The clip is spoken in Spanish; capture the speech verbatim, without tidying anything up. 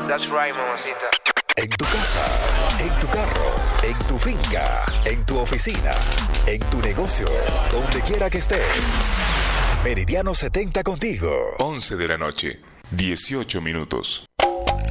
That's right, mamacita. En tu casa, en tu carro, en tu finca, en tu oficina, en tu negocio, donde quiera que estés. Meridiano setenta contigo. once de la noche, dieciocho minutos.